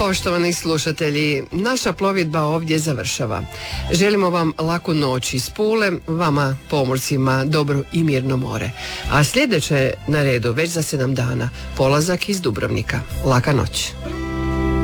Poštovani slušatelji, naša plovidba ovdje završava. Želimo vam laku noć iz Pule, vama pomorcima dobro i mirno more. A sljedeće na redu već za 7 dana polazak iz Dubrovnika. Laka noć.